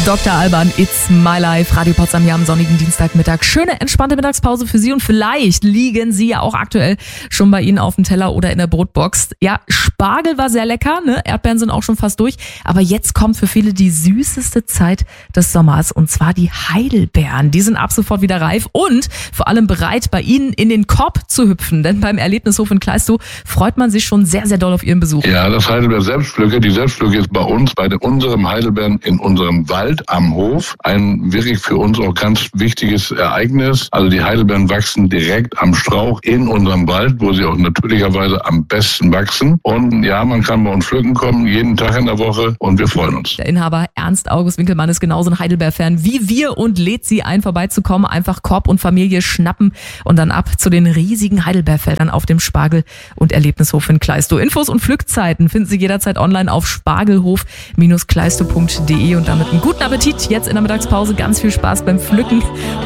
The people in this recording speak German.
Dr. Alban, It's My Life, Radio Potsdam hier am sonnigen Dienstagmittag. Schöne, entspannte Mittagspause für Sie und vielleicht liegen Sie ja auch aktuell schon bei Ihnen auf dem Teller oder in der Brotbox. Ja, Spargel war sehr lecker, ne? Erdbeeren sind auch schon fast durch, aber jetzt kommt für viele die süßeste Zeit des Sommers und zwar die Heidelbeeren. Die sind ab sofort wieder reif und vor allem bereit, bei Ihnen in den Korb zu hüpfen, denn beim Erlebnishof in Kleistow freut man sich schon sehr, sehr doll auf Ihren Besuch. Ja, das Heidelbeer-Selbstpflücke, die Selbstpflücke ist bei uns, bei unserem Heidelbeeren in unserem Wald am Hof, ein wirklich für uns auch ganz wichtiges Ereignis. Also die Heidelbeeren wachsen direkt am Strauch in unserem Wald, wo sie auch natürlicherweise am besten wachsen. Und ja, man kann bei uns pflücken kommen, jeden Tag in der Woche und wir freuen uns. Der Inhaber Ernst August Winkelmann ist genauso ein Heidelbeer-Fan wie wir und lädt Sie ein, vorbeizukommen. Einfach Korb und Familie schnappen und dann ab zu den riesigen Heidelbeerfeldern auf dem Spargel- und Erlebnishof in Kleistow. Infos und Pflückzeiten finden Sie jederzeit online auf spargelhof-kleistow.de und damit einen guten Appetit jetzt in der Mittagspause. Ganz viel Spaß beim Pflücken.